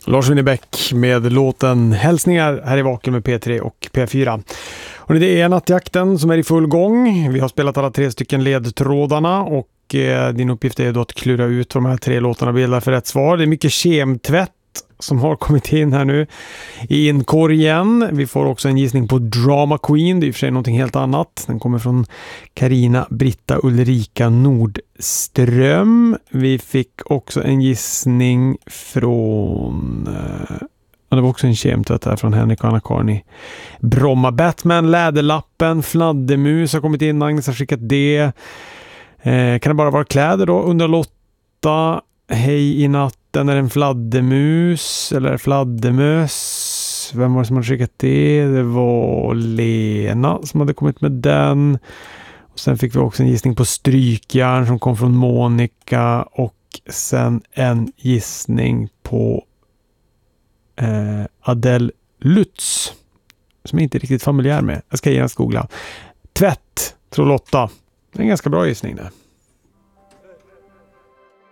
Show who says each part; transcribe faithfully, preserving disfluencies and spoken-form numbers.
Speaker 1: Lars Winnerbäck med låten Hälsningar här i Vaken med P tre och P fyra. Och det är nattjakten som är i full gång. Vi har spelat alla tre stycken ledtrådarna och eh, din uppgift är då att klura ut vad de här tre låtarna bildar för rätt svar. Det är mycket kemtvätt som har kommit in här nu i inkorgen. Vi får också en gissning på Drama Queen. Det är i och för sig någonting helt annat. Den kommer från Carina Britta Ulrika Nordström. Vi fick också en gissning från... Ja, det var också en kemtvätt här från Henrik och Anna-Karni. Bromma Batman, Läderlappen, Fladdermus har kommit in. Agnes har skickat det. Eh, kan det bara vara kläder då? Undrar Lotta. Hej i natten är en fladdermus eller fladdermös. Vem var det som hade skickat det? Det var Lena som hade kommit med den. Och sen fick vi också en gissning på strykjärn som kom från Monica. Och sen en gissning på eh, Adele Lutz som jag inte är riktigt familjär med. Jag ska gärna googla. Tvätt, tror Lotta. Det är en ganska bra gissning där.